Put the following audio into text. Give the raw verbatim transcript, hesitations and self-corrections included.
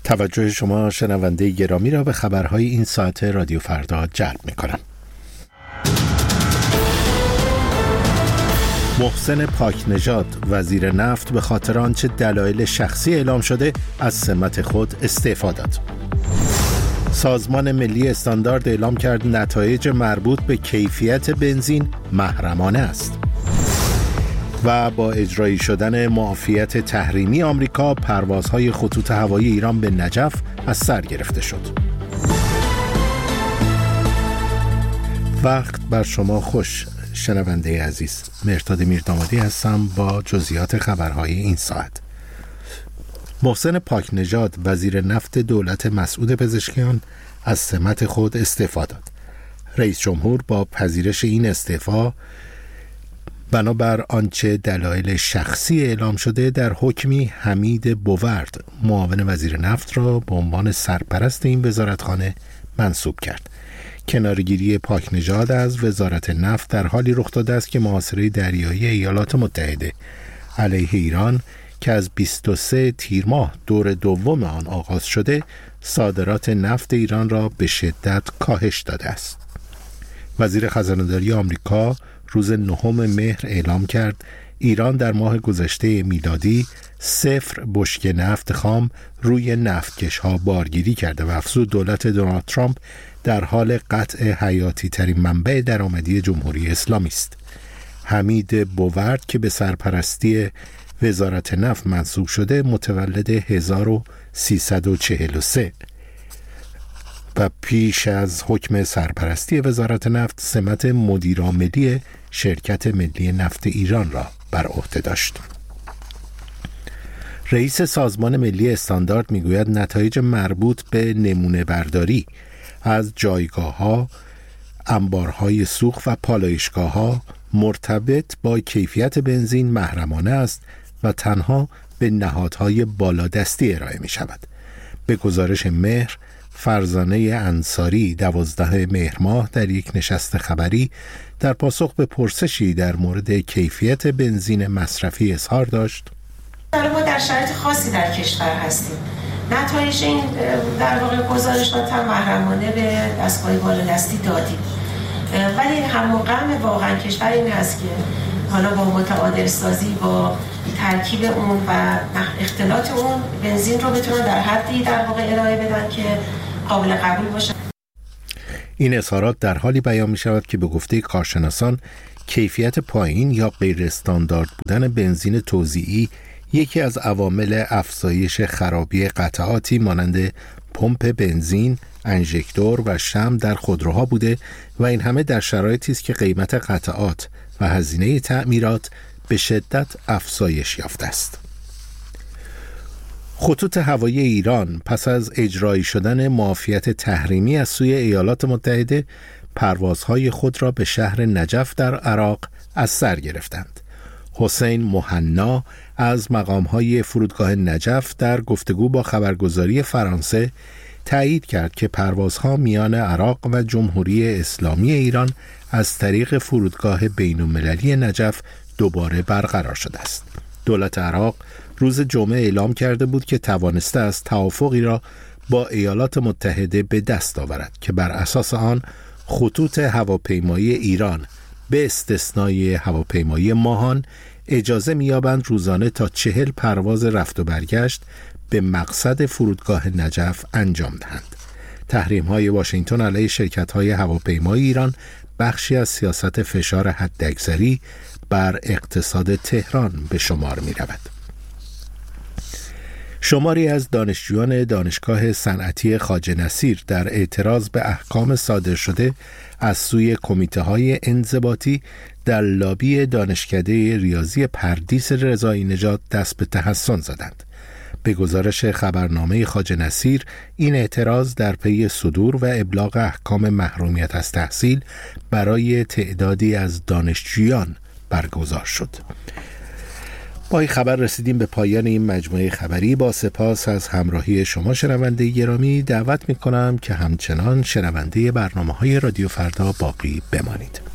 توجه شما شنونده گرامی را به خبرهای این ساعت رادیو فردا جلب می‌کنم. محسن پاکنژاد وزیر نفت به خاطر آنچه دلایل شخصی اعلام شده از سمت خود استعفا داد. سازمان ملی استاندارد اعلام کرد نتایج مربوط به کیفیت بنزین محرمانه است. و با اجرایی شدن معافیت تحریمی آمریکا، پروازهای خطوط هوایی ایران به نجف از سر گرفته شد. وقت بر شما خوش شنونده عزیز. مهرداد میردامادی هستم با جزئیات خبرهای این ساعت. محسن پاکنژاد وزیر نفت دولت مسعود پزشکیان از سمت خود استعفا داد. رئیس جمهور با پذیرش این استعفا بنابر آنچه دلایل شخصی اعلام شده در حکمی حمید بوورد معاون وزیر نفت را به عنوان سرپرست این وزارتخانه منصوب کرد. کنارگیری پاکنژاد از وزارت نفت در حالی رخ داده است که محاصره دریایی ایالات متحده علیه ایران که از بیست و سوم تیر ماه دور دوم آن آغاز شده، صادرات نفت ایران را به شدت کاهش داده است. وزیر خزانه‌داری آمریکا روز نهم مهر اعلام کرد ایران در ماه گذشته میلادی صفر بشکه نفت خام روی نفتکش‌ها بارگیری کرده و افزود دولت دونالد ترامپ در حال قطع حیاتی ترین منبع درآمدی جمهوری اسلامی است. حمید بوورد که به سرپرستی وزارت نفت منصوب شده متولد هزار و سیصد و چهل و سه و پیش از حکم سرپرستی وزارت نفت سمت مدیرعاملی شرکت ملی نفت ایران را بر عهده داشت. رئیس سازمان ملی استاندارد میگوید نتایج مربوط به نمونه برداری از جایگاه‌ها، انبارهای سوخت و پالایشگاه‌ها مرتبط با کیفیت بنزین محرمانه است و تنها به نهادهای بالادستی ارائه می شود. به گزارش مهر، فرزانه انصاری دوازده مهر ماه در یک نشست خبری در پاسخ به پرسشی در مورد کیفیت بنزین مصرفی اظهار داشت: در ما در شرایط خاصی در کشور هستیم. نتایج این در واقع گزارشات هم محرمانه به دستگاه بالادستی دادیم، ولی هم غم واقعا کشور این هست که حالا با متعادل سازی با ترکیب اون و اختلاط اون بنزین رو بتونن در حدی در واقع ارائه بدن که قابل قبول باشه. این اظهارات در حالی بیان می شود که به گفته کارشناسان کیفیت پایین یا غیر استاندارد بودن بنزین توزیعی یکی از عوامل افزایش خرابی قطعاتی مانند پمپ بنزین، انژکتور و شمع در خودروها بوده و این همه در شرایطی است که قیمت قطعات و هزینه تعمیرات به شدت افزایش یافته است. خطوط هوایی ایران پس از اجرایی شدن معافیت تحریمی از سوی ایالات متحده پروازهای خود را به شهر نجف در عراق از سر گرفتند. حسین مهنا از مقامهای فرودگاه نجف در گفتگو با خبرگزاری فرانسه تایید کرد که پروازها میان عراق و جمهوری اسلامی ایران از طریق فرودگاه بین‌المللی نجف دوباره برقرار شده است. دولت عراق روز جمعه اعلام کرده بود که توانسته است توافقی را با ایالات متحده به دست آورد که بر اساس آن خطوط هواپیمایی ایران به استثنای هواپیمایی ماهان اجازه می‌یابند روزانه تا چهل پرواز رفت و برگشت به مقصد فرودگاه نجف انجام دهند. تحریم‌های واشنگتن علیه شرکت‌های هواپیمایی ایران بخشی از سیاست فشار حداکثری بر اقتصاد تهران به شمار می‌رود. شماری از دانشجویان دانشگاه صنعتی خواجه نصیر در اعتراض به احکام صادر شده از سوی کمیته‌های انضباطی در لابی دانشکده ریاضی پردیس رضایی نژاد دست به تحسن زدند. به گزارش خبرنامه خواجه نصیر، این اعتراض در پی صدور و ابلاغ احکام محرومیت از تحصیل برای تعدادی از دانشجویان برگزار شد. با این خبر رسیدیم به پایان این مجموعه خبری. با سپاس از همراهی شما شنونده گرامی، دعوت می‌کنم که همچنان شنونده برنامه‌های رادیو فردا باقی بمانید.